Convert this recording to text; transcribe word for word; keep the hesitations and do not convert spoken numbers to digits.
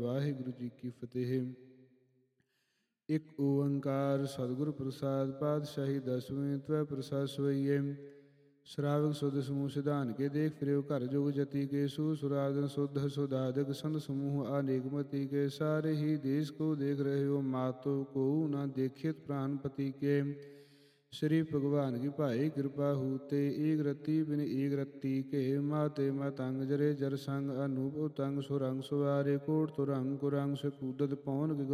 ਵਾਹਿਗੁਰੂ ਜੀ ਕੀ ਫਤਿਹ। ਇੱਕ ਓੰਕਾਰ ਸਤਿਗੁਰ ਪ੍ਰਸਾਦ ਪਾਤਸ਼ਾਹੀ ਦਸਵੀਂ ਤਵੈ ਪ੍ਰਸਾਦ ਸਵਈਏ। ਸ਼ਰਾਵਕ ਸੁਧ ਸਮੂਹ ਸਿਧਾਨ ਕੇ ਦੇਖ ਫਿਰਿਓ ਘਰ ਜੋਗ ਜਤੀ ਕੇ ਸੂ ਸੁਰਾਗਨ ਸੁਧ ਸੁਦਾਦਕ ਸੰਤ ਸਮੂਹ ਅਨੇਕਮਤੀ ਕੇ ਸਾਰੇ ਹੀ ਦੇਸ਼ ਕੋ ਦੇਖ ਰਹੇ ਹੋ ਮਾਤੋ ਕੋ ਨਾ ਦੇਖਿਤ ਪ੍ਰਾਨਪਤੀ ਕੇ। श्री भगवान की भाई कृपा हूते एक रत्ती बिन एक रत्ती के माते मतंग जरे जर संग अनूप उतंग सुरंग सुवारे कोट तुरंग कुरंग से कूदत पौन